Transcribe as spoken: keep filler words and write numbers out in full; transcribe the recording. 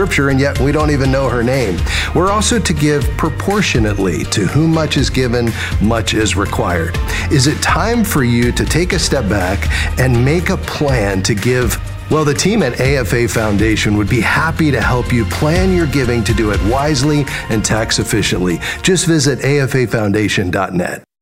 Scripture, and yet we don't even know her name. We're also to give proportionately. To whom much is given, much is required. Is it time for you to take a step back and make a plan to give? Well, the team at A F A Foundation would be happy to help you plan your giving to do it wisely and tax efficiently. Just visit A F A foundation dot net.